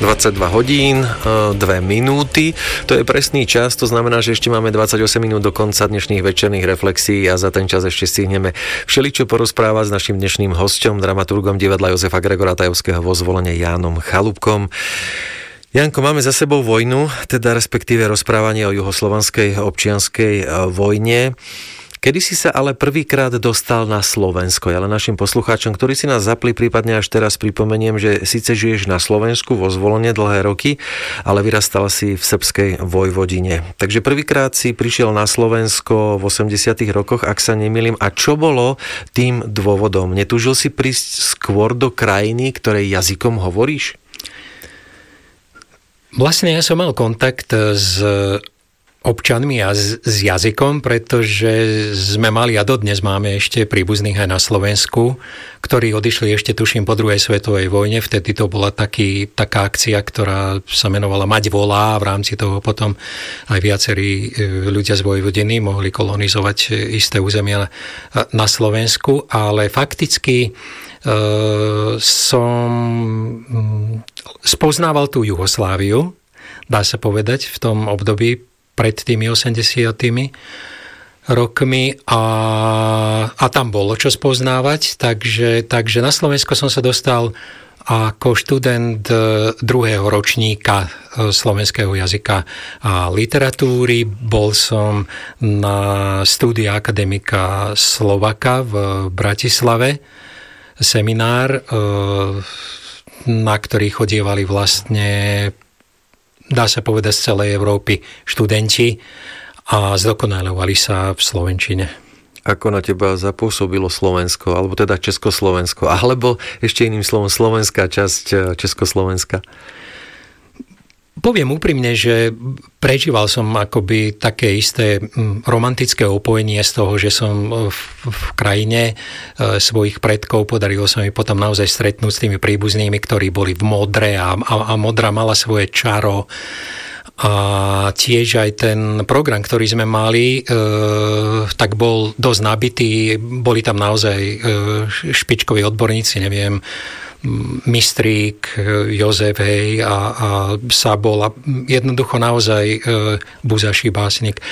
22 hodín, 2 minúty. To je presný čas, to znamená, že ešte máme 28 minút do konca dnešných večerných reflexií a za ten čas ešte stihneme všeličo porozprávať s našim dnešným hosťom, dramaturgom divadla Jozefa Gregora Tajovského vo Zvolene Jánom Chalúbkom. Janko, máme za sebou vojnu, teda respektíve rozprávanie o juhoslovanskej občianskej vojne. Kedy si sa ale prvýkrát dostal na Slovensko? Ale našim poslucháčom, ktorí si nás zapli, prípadne až teraz pripomeniem, že síce žiješ na Slovensku vo Zvolene dlhé roky, ale vyrastal si v srbskej Vojvodine. Takže prvýkrát si prišiel na Slovensko v 80. rokoch, ak sa nemýlim. A čo bolo tým dôvodom? Netúžil si prísť skôr do krajiny, ktorej jazykom hovoríš? Vlastne ja som mal kontakt s občanmi a s jazykom, pretože sme mali a dodnes máme ešte príbuzných aj na Slovensku, ktorí odišli ešte, tuším, po druhej svetovej vojne. Vtedy to bola taká akcia, ktorá sa menovala Mať volá. V rámci toho potom aj viacerí ľudia z Vojvodiny mohli kolonizovať isté územia na Slovensku, ale fakticky som spoznával tú Jugosláviu, dá sa povedať, v tom období pred tými 80. rokmi a tam bolo čo spoznávať, takže na Slovensko som sa dostal ako študent druhého ročníka slovenského jazyka a literatúry. Bol som na štúdiu akademika Slovaka v Bratislave, seminár, na ktorý chodievali vlastne, dá sa povedať, z celej Európy študenti a zdokonalovali sa v slovenčine. Ako na teba zapôsobilo Slovensko, alebo teda Československo, alebo ešte iným slovom slovenská časť Československa? Poviem úprimne, že prežíval som akoby také isté romantické opojenie z toho, že som v krajine svojich predkov, podarilo sa mi potom naozaj stretnúť s tými príbuznými, ktorí boli v modre a modra mala svoje čaro. A tiež aj ten program, ktorý sme mali, tak bol dosť nabitý. Boli tam naozaj špičkoví odborníci, neviem, Mistrík, Jozef, hej, a Sabol, a jednoducho naozaj Buzaší básnik.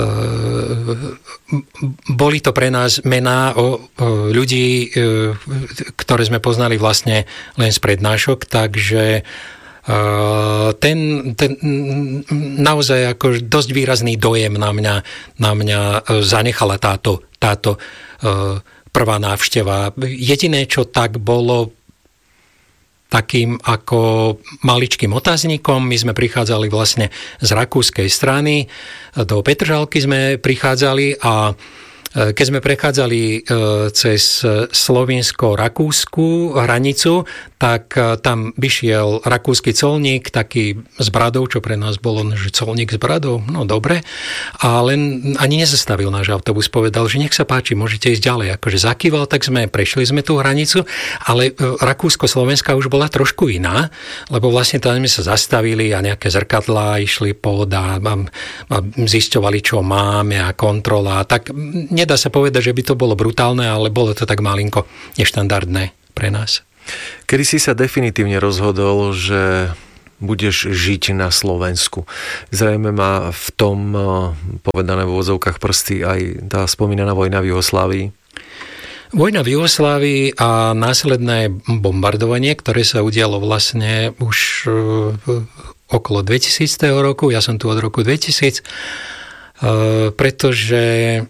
Boli to pre nás mená o ľudí, ktoré sme poznali vlastne len z prednášok, takže ten naozaj ako dosť výrazný dojem na mňa zanechala táto prvá návšteva. Jediné, čo tak bolo takým ako maličkým otáznikom. My sme prichádzali vlastne z rakúskej strany, do Petržalky sme prichádzali a keď sme prechádzali cez slovinsko-rakúsku hranicu, tak tam vyšiel rakúsky colník, taký s bradou, čo pre nás bolo, že colník s bradou, no dobre, a len ani nezastavil náš autobus, povedal, že nech sa páči, môžete ísť ďalej. Akože zakýval, tak prešli sme tú hranicu, ale Rakúsko-Slovenská už bola trošku iná, lebo vlastne tam sme sa zastavili a nejaké zrkadlá išli pod a zisťovali, čo máme a kontrola. Tak nedá sa povedať, že by to bolo brutálne, ale bolo to tak malinko neštandardné pre nás. Kedy si sa definitívne rozhodol, že budeš žiť na Slovensku? Zrejme má v tom povedané v úvodzovkách prsty aj tá spomínaná vojna v Juhoslávii. Vojna v Juhoslávii a následné bombardovanie, ktoré sa udialo vlastne už okolo 2000. roku, ja som tu od roku 2000, pretože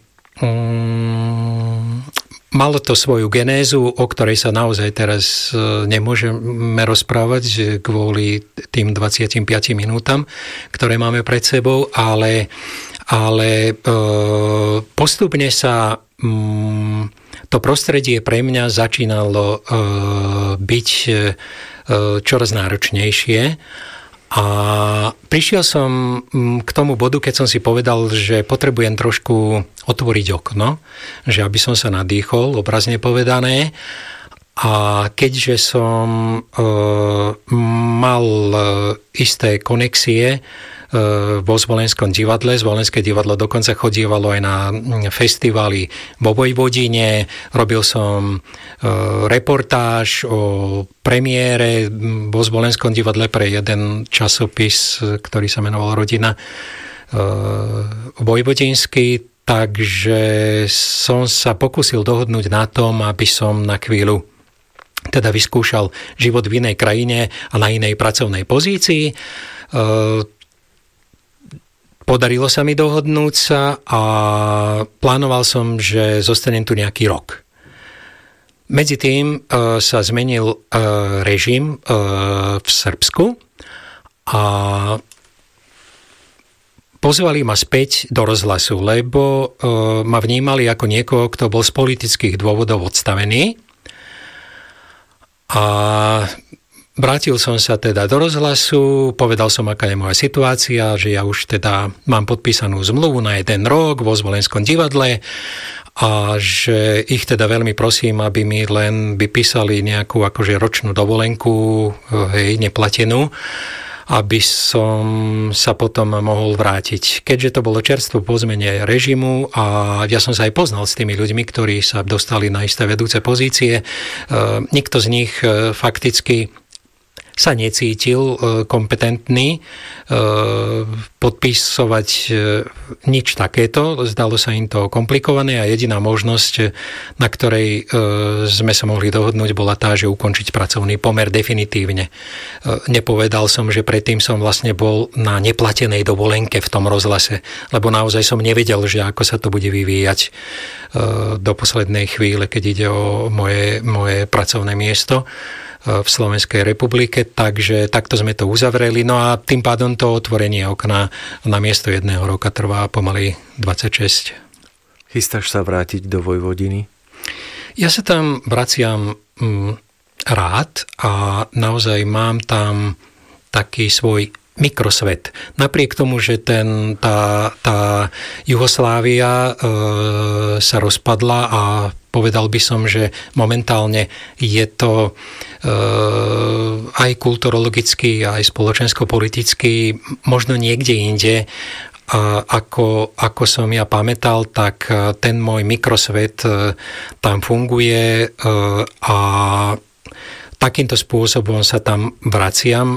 malo to svoju genézu, o ktorej sa naozaj teraz nemôžeme rozprávať kvôli tým 25 minútam, ktoré máme pred sebou, ale postupne sa to prostredie pre mňa začínalo byť čoraz náročnejšie. A prišiel som k tomu bodu, keď som si povedal, že potrebujem trošku otvoriť okno, že aby som sa nadýchol, obrazne povedané. A keďže som mal isté konexie vo Zvolenskom divadle. Zvolenské divadlo dokonca chodívalo aj na festivály vo Vojvodine. Robil som reportáž o premiére vo Zvolenskom divadle pre jeden časopis, ktorý sa menoval Rodina vojvodinský. Takže som sa pokúsil dohodnúť na tom, aby som na chvíľu teda vyskúšal život v inej krajine a na inej pracovnej pozícii. Podarilo sa mi dohodnúť sa a plánoval som, že zostanem tu nejaký rok. Medzi tým sa zmenil režim v Srbsku a pozvali ma späť do rozhlasu, lebo ma vnímali ako niekoho, kto bol z politických dôvodov odstavený. A vrátil som sa teda do rozhlasu, povedal som, aká je moja situácia, že ja už teda mám podpísanú zmluvu na 1 rok vo Zvolenskom divadle a že ich teda veľmi prosím, aby mi len vypísali nejakú akože ročnú dovolenku, neplatenú, aby som sa potom mohol vrátiť. Keďže to bolo čerstvo po zmene režimu a ja som sa aj poznal s tými ľuďmi, ktorí sa dostali na isté vedúce pozície, nikto z nich fakticky sa necítil kompetentný podpisovať nič takéto. Zdalo sa im to komplikované a jediná možnosť, na ktorej sme sa mohli dohodnúť, bola tá, že ukončiť pracovný pomer definitívne. Nepovedal som, že predtým som vlastne bol na neplatenej dovolenke v tom rozhlase, lebo naozaj som nevedel, že ako sa to bude vyvíjať do poslednej chvíle, keď ide o moje pracovné miesto v Slovenskej republike, takže takto sme to uzavreli. No a tým pádom to otvorenie okna na miesto 1 roka trvá pomaly 26. Chystáš sa vrátiť do Vojvodiny? Ja sa tam vraciam rád a naozaj mám tam taký svoj mikrosvet. Napriek tomu, že tá Juhoslávia sa rozpadla a povedal by som, že momentálne je to aj kulturologicky, aj spoločensko-politicky možno niekde inde. Ako som ja pamätal, tak ten môj mikrosvet tam funguje a takýmto spôsobom sa tam vraciam.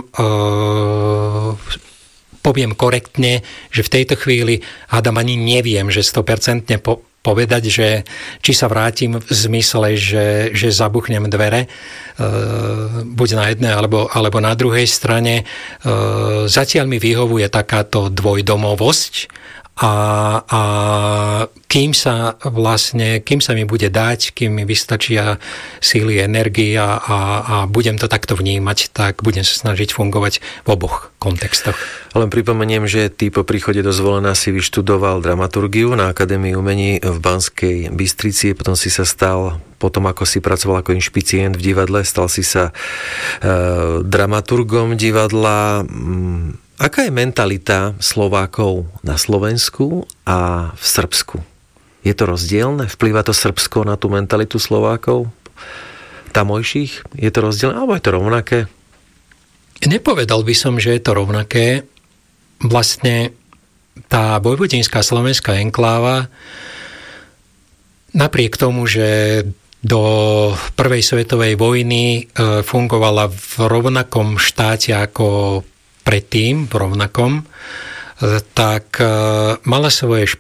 Poviem korektne, že v tejto chvíli hádam ani neviem, že 100% povedať, že či sa vrátim v zmysle, že zabuchnem dvere, buď na jednej alebo na druhej strane. Zatiaľ mi vyhovuje takáto dvojdomovosť a kým sa mi bude dať, kým mi vystačia síly, energia a budem to takto vnímať, tak budem sa snažiť fungovať v oboch kontextoch. Len pripomeniem, že ty po príchode do Zvolena si vyštudoval dramaturgiu na Akadémii umení v Banskej Bystrici, potom si sa stal, potom ako si pracoval ako inšpicient v divadle, stal si sa dramaturgom divadla. Aká je mentalita Slovákov na Slovensku a v Srbsku? Je to rozdielne? Vplýva to Srbsko na tú mentalitu Slovákov tamojších? Je to rozdielne? Alebo je to rovnaké? Nepovedal by som, že je to rovnaké. Vlastne tá vojvodinská slovenská enkláva napriek tomu, že do prvej svetovej vojny fungovala v rovnakom štáte ako predtým, v rovnakom, tak mala svoje